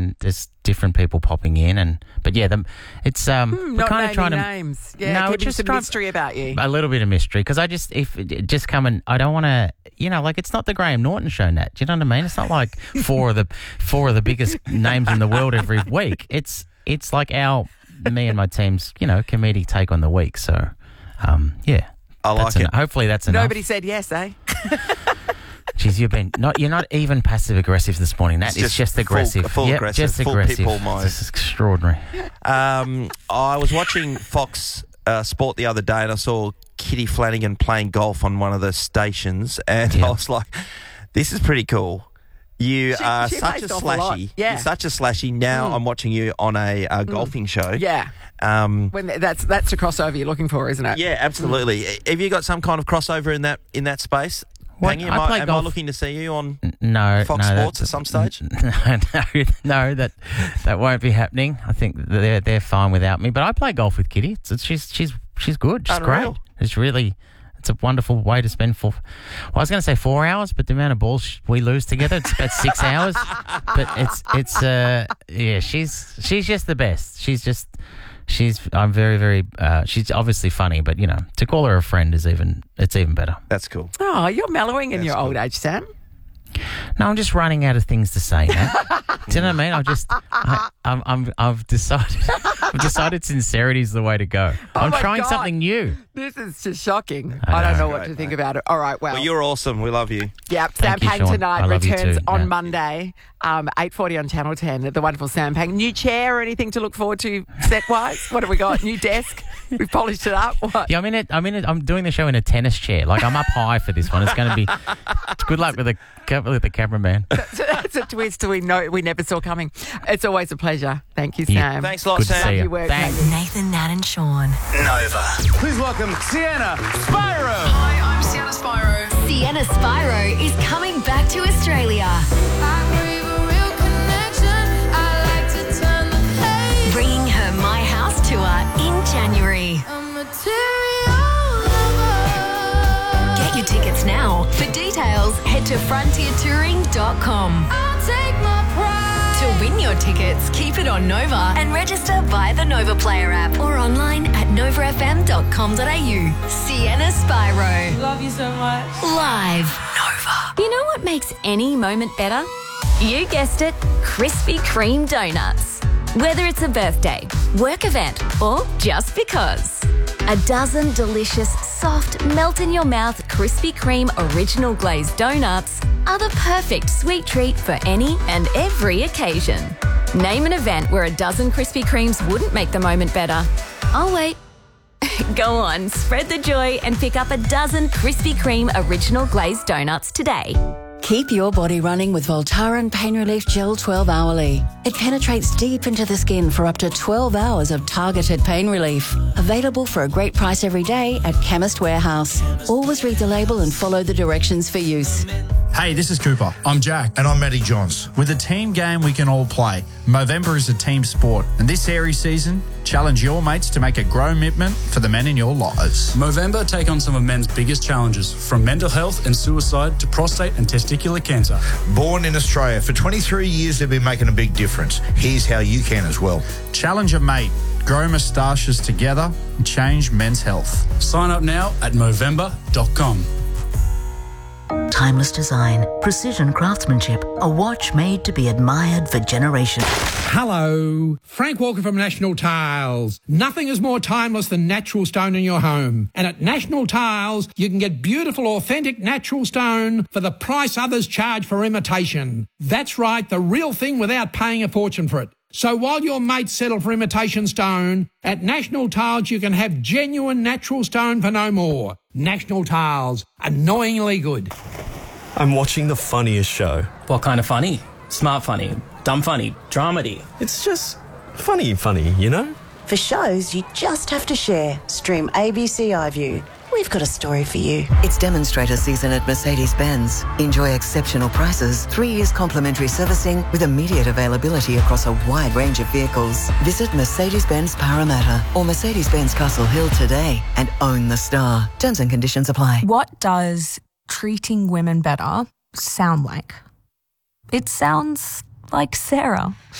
and there's different people popping in, but yeah, it's not kind of trying to names. Yeah, keeping some mystery about you. A little bit of mystery, because I just come and I don't want to, it's not the Graham Norton show, Nat. Do you know what I mean? It's not like four of the biggest names in the world every week. It's like me and my team's comedic take on the week. So yeah, I like it. Hopefully that's enough. Nobody said yes, eh? Jeez, you're not even passive aggressive this morning, Nat. It's just aggressive. Full aggressive. Just full aggressive. Pitbull mode. This is extraordinary. I was watching Fox Sport the other day, and I saw Kitty Flanagan playing golf on one of the stations, and I was like, "This is pretty cool." You are such a slashy. Yeah. You're such a slashy. Now I'm watching you on a golfing show. Yeah. When that's the crossover you're looking for, isn't it? Yeah, absolutely. Have you got some kind of crossover in that space? Pangy, am I looking to see you on Fox Sports at some stage? No, that won't be happening. I think they're fine without me. But I play golf with Kitty. She's good. She's Unreal. great. It's a wonderful way to spend I was going to say 4 hours, but the amount of balls we lose together, it's about 6 hours. But she's just the best. I'm very, very, she's obviously funny, but to call her a friend it's even better. That's cool. Oh, you're mellowing in your old age, Sam. No, I'm just running out of things to say now. Do you know what I mean? I've decided sincerity is the way to go. I'm trying something new. This is just shocking. I don't know what to think about it. All right, well, you're awesome. We love you. Yeah, Sam Thank you, Pang Sean. tonight I love you returns too. on Yeah. Monday, 8:40 on Channel 10. The wonderful Sam Pang. New chair or anything to look forward to set-wise? What have we got? New desk? We've polished it up. What? Yeah, I'm doing the show in a tennis chair. Like, I'm up high for this one. It's going to be good luck with the cameraman. That's a twist we never saw coming. It's always a pleasure. Thank you, Sam. Thanks a lot, Good to Sam. see Love you. your work, Thanks. Maggie. Nathan, Nat and Sean. Nova. Please welcome Sienna Spyro. Hi, I'm Sienna Spyro. Sienna Spyro is coming back to Australia. Bringing her My House tour in January. Get your tickets now. For details, head to frontiertouring.com. To win your tickets, keep it on Nova and register via the Nova Player app or online at novafm.com.au. Sienna Spyro. Love you so much. Live. Nova. You know what makes any moment better? You guessed it, Krispy Kreme donuts. Whether it's a birthday, work event, or just because. A dozen delicious, soft, melt-in-your-mouth Krispy Kreme original glazed donuts are the perfect sweet treat for any and every occasion. Name an event where a dozen Krispy Kremes wouldn't make the moment better. I'll wait. Go on, spread the joy and pick up a dozen Krispy Kreme original glazed donuts today. Keep your body running with Voltaren Pain Relief Gel 12 hourly. It penetrates deep into the skin for up to 12 hours of targeted pain relief. Available for a great price every day at Chemist Warehouse. Always read the label and follow the directions for use. Hey, this is Cooper. I'm Jack. And I'm Matty Johns. With a team game we can all play, Movember is a team sport. And this Aries season, challenge your mates to make a grow commitment for the men in your lives. Movember take on some of men's biggest challenges, from mental health and suicide to prostate and testicular cancer. Born in Australia, for 23 years they've been making a big difference. Here's how you can as well. Challenge a mate, grow moustaches together, and change men's health. Sign up now at Movember.com. Timeless design, precision craftsmanship, a watch made to be admired for generations. Hello, Frank Walker from National Tiles. Nothing is more timeless than natural stone in your home. And at National Tiles, you can get beautiful, authentic natural stone for the price others charge for imitation. That's right, the real thing without paying a fortune for it. So while your mates settle for imitation stone, at National Tiles you can have genuine natural stone for no more. National Tiles, annoyingly good. I'm watching the funniest show. What kind of funny? Smart funny, dumb funny, dramedy. It's just funny, you know? For shows you just have to share, stream ABC iView. We've got a story for you. It's demonstrator season at Mercedes-Benz. Enjoy exceptional prices, 3 years complimentary servicing with immediate availability across a wide range of vehicles. Visit Mercedes-Benz Parramatta or Mercedes-Benz Castle Hill today and own the star. Terms and conditions apply. What does treating women better sound like? It sounds like Sarah.